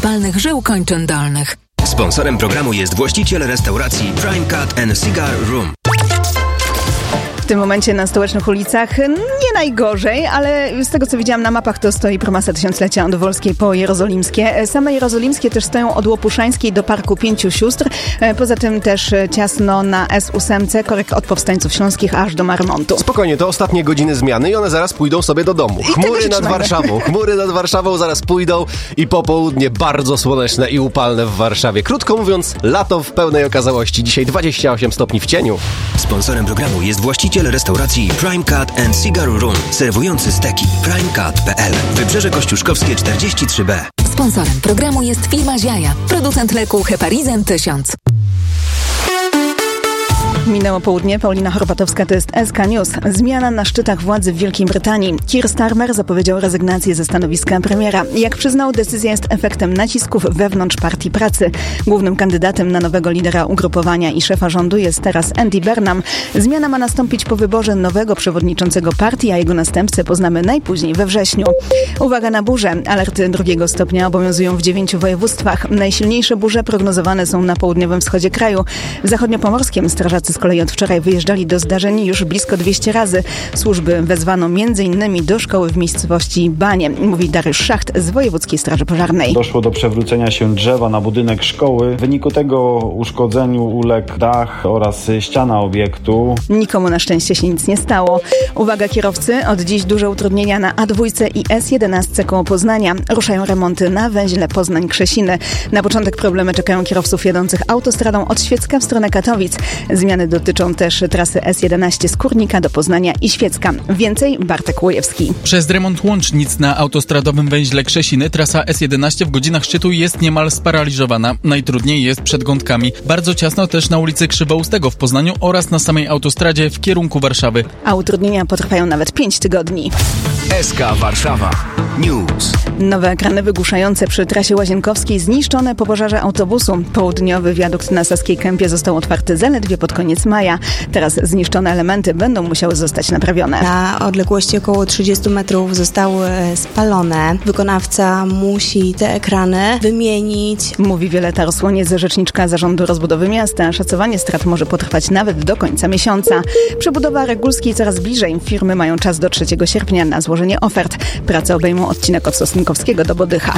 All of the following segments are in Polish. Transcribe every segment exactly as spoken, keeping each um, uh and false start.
palnych żył kończyn dolnych. Sponsorem programu jest właściciel restauracji Prime Cut and Cigar Room. W tym momencie na stołecznych ulicach nie najgorzej, ale z tego co widziałam na mapach, to stoi promasa tysiąclecia od Wolskiej po Jerozolimskie. Same Jerozolimskie też stoją od Łopuszańskiej do Parku Pięciu Sióstr. Poza tym też ciasno na S osiem, korek od Powstańców Śląskich aż do Marmontu. Spokojnie, to ostatnie godziny zmiany i one zaraz pójdą sobie do domu. Chmury nad Warszawą, chmury nad Warszawą zaraz pójdą i popołudnie bardzo słoneczne i upalne w Warszawie. Krótko mówiąc, lato w pełnej okazałości. Dzisiaj dwadzieścia osiem stopni w cieniu. Sponsorem programu jest właściciel restauracji Prime Cut and Cigar Room, serwujący steki prime cut kropka p l. Wybrzeże Kościuszkowskie czterdzieści trzy B. Sponsorem programu jest firma Ziaja, producent leku Heparizan tysiąc. Minęło południe, Paulina Horpatowska, to jest S K News. Zmiana na szczytach władzy w Wielkiej Brytanii. Keir Starmer zapowiedział rezygnację ze stanowiska premiera. Jak przyznał, decyzja jest efektem nacisków wewnątrz Partii Pracy. Głównym kandydatem na nowego lidera ugrupowania i szefa rządu jest teraz Andy Burnham. Zmiana ma nastąpić po wyborze nowego przewodniczącego partii, a jego następcę poznamy najpóźniej we wrześniu. Uwaga na burze. Alerty drugiego stopnia obowiązują w dziewięciu województwach. Najsilniejsze burze prognozowane są na południowym wschodzie kraju. W zachodniopomorskim strażacy z kolei od wczoraj wyjeżdżali do zdarzeń już blisko dwieście razy. Służby wezwano między innymi do szkoły w miejscowości Banie, mówi Dariusz Szacht z Wojewódzkiej Straży Pożarnej. Doszło do przewrócenia się drzewa na budynek szkoły. W wyniku tego uszkodzeniu uległ dach oraz ściana obiektu. Nikomu na szczęście się nic nie stało. Uwaga kierowcy, od dziś duże utrudnienia na A dwa i S jedenaście koło Poznania. Ruszają remonty na węźle Poznań-Krzesiny. Na początek problemy czekają kierowców jadących autostradą od Świecka w stronę Katowic. Zmiany dotyczą też trasy S jedenaście z Kurnika do Poznania i Świecka. Więcej Bartek Łojewski. Przez remont łącznic na autostradowym węźle Krzesiny trasa S jedenaście w godzinach szczytu jest niemal sparaliżowana. Najtrudniej jest przed Gądkami. Bardzo ciasno też na ulicy Krzywoustego w Poznaniu oraz na samej autostradzie w kierunku Warszawy. A utrudnienia potrwają nawet pięć tygodni. S K Warszawa News. Nowe ekrany wygłuszające przy trasie Łazienkowskiej zniszczone po pożarze autobusu. Południowy wiadukt na Saskiej Kępie został otwarty zaledwie pod koniec maja. Teraz zniszczone elementy będą musiały zostać naprawione. Na odległości około trzydzieści metrów zostały spalone. Wykonawca musi te ekrany wymienić. Mówi Wioleta Rosłoniec, rzeczniczka Zarządu Rozbudowy Miasta. Szacowanie strat może potrwać nawet do końca miesiąca. Przebudowa Regulskiej coraz bliżej. Firmy mają czas do trzeciego sierpnia na złożenie ofert. Prace obejmą odcinek od Sosnkowskiego do Bodycha.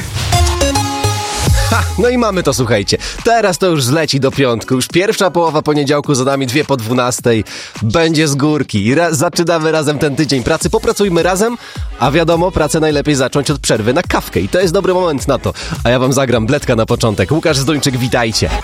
Ha, no i mamy to, słuchajcie. Teraz to już zleci do piątku. Już pierwsza połowa poniedziałku za nami, dwie po dwunastej. Będzie z górki. Ra- zaczynamy razem ten tydzień pracy. Popracujmy razem, a wiadomo, pracę najlepiej zacząć od przerwy na kawkę. I to jest dobry moment na to. A ja wam zagram bledka na początek. Łukasz Zdończyk, witajcie.